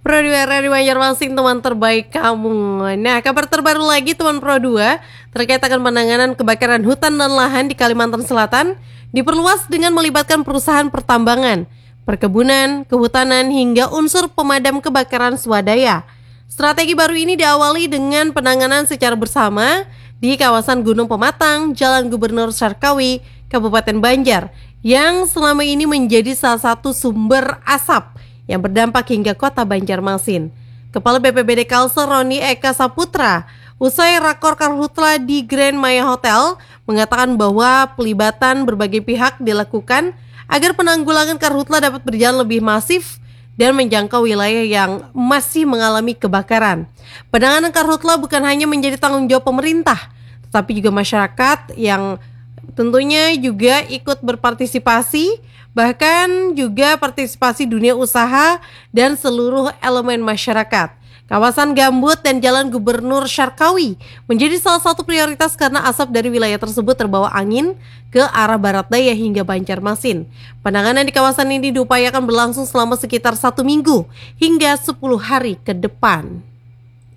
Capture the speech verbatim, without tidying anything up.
Pro dua R R I Banjarmasin, teman terbaik kamu. Nah, kabar terbaru lagi teman Pro dua terkait akan penanganan kebakaran hutan dan lahan di Kalimantan Selatan diperluas dengan melibatkan perusahaan pertambangan, perkebunan, kehutanan hingga unsur pemadam kebakaran swadaya. Strategi baru ini diawali dengan penanganan secara bersama di kawasan Gunung Pematang, Jalan Gubernur Syarkawi, Kabupaten Banjar, yang selama ini menjadi salah satu sumber asap yang berdampak hingga kota Banjarmasin. Kepala B P B D Kalsel Roni Eka Saputra usai rakor Karhutla di Grand Maya Hotel mengatakan bahwa pelibatan berbagai pihak dilakukan agar penanggulangan Karhutla dapat berjalan lebih masif dan menjangkau wilayah yang masih mengalami kebakaran. Penanganan Karhutla bukan hanya menjadi tanggung jawab pemerintah, tetapi juga masyarakat yang tentunya juga ikut berpartisipasi, bahkan juga partisipasi dunia usaha dan seluruh elemen masyarakat. Kawasan gambut dan Jalan Gubernur Syarkawi menjadi salah satu prioritas karena asap dari wilayah tersebut terbawa angin ke arah barat daya hingga Banjarmasin. Penanganan di kawasan ini diupayakan berlangsung selama sekitar satu minggu hingga sepuluh hari ke depan.